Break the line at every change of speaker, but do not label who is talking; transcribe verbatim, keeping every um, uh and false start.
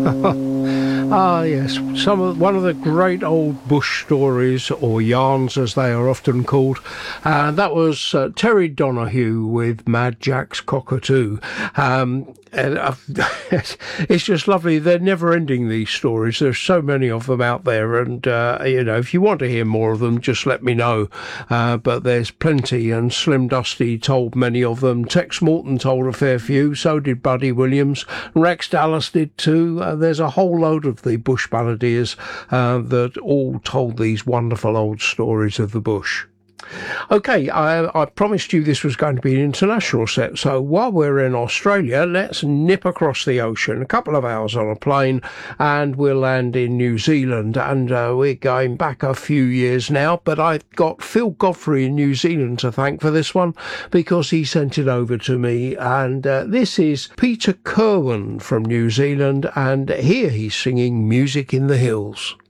Ah, yes. Some of, one of the great old bush stories, or yarns as they are often called. Uh, that was uh, Terry Donahue with Mad Jack's Cockatoo. Um, and uh, it's just lovely. They're never ending, these stories. There's so many of them out there. And, uh, you know, if you want to hear more of them, just let me know. Uh, but there's plenty. And Slim Dusty told many of them. Tex Morton told a fair few. So did Buddy Williams. Rex Dallas did too. Uh, there's a whole load of the bush balladeers uh, that all told these wonderful old stories of the bush. Okay, I, I promised you this was going to be an international set, so while we're in Australia, let's nip across the ocean, a couple of hours on a plane, and we'll land in New Zealand. And uh, we're going back a few years now, but I've got Phil Godfrey in New Zealand to thank for this one, because he sent it over to me. And uh, this is Peter Kerwin from New Zealand, and here he's singing Music in the Hills.